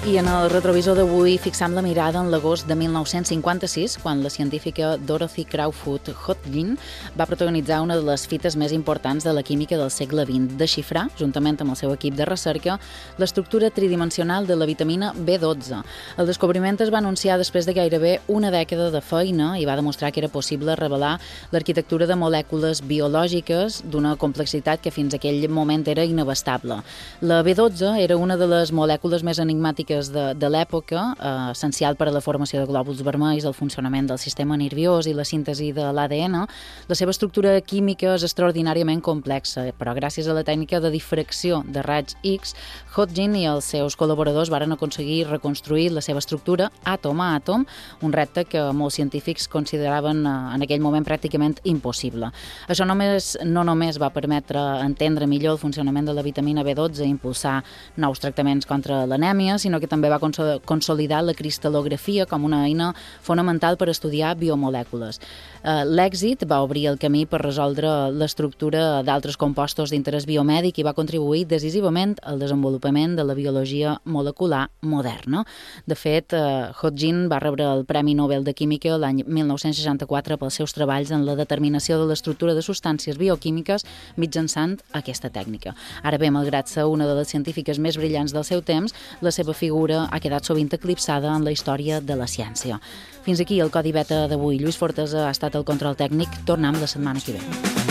I en el retrovisor d'avui fixam la mirada en l'agost de 1956, quan la científica Dorothy Crowfoot Hodgkin va protagonitzar una de les fites més importants de la química del segle XX, desxifrar, juntament amb el seu equip de recerca, l'estructura tridimensional de la vitamina B12. El descobriment es va anunciar després de gairebé una dècada de feina i va demostrar que era possible revelar l'arquitectura de molècules biològiques d'una complexitat que fins a aquell moment era inabastable. La B12 era una de les molècules més enigmàtiques de l'època, essencial per a la formació de glòbuls vermells, el funcionament del sistema nerviós i la síntesi de l'ADN. La seva estructura química és extraordinàriament complexa, però gràcies a la tècnica de difracció de raigs X, Hodgkin i els seus col·laboradors varen aconseguir reconstruir la seva estructura àtom a àtom, un repte que molts científics consideraven en aquell moment pràcticament impossible. Això no només va permetre entendre millor el funcionament de la vitamina B12 i impulsar nous tractaments contra l'anèmia, sinó que també va consolidar la cristal·lografia com una eina fonamental per estudiar biomolècules. L'èxit va obrir el camí per resoldre l'estructura d'altres compostos d'interès biomèdic i va contribuir decisivament al desenvolupament de la biologia molecular moderna. De fet, Hodgkin va rebre el Premi Nobel de Química l'any 1964 pels seus treballs en la determinació de l'estructura de substàncies bioquímiques mitjançant aquesta tècnica. Ara bé, malgrat ser una de les científiques més brillants del seu temps, la seva figura ha quedat sovint eclipsada en la història de la ciència. Fins aquí el Codi Beta d'avui. Lluís Fortesa ha estat el control tècnic. Tornem la setmana que ve.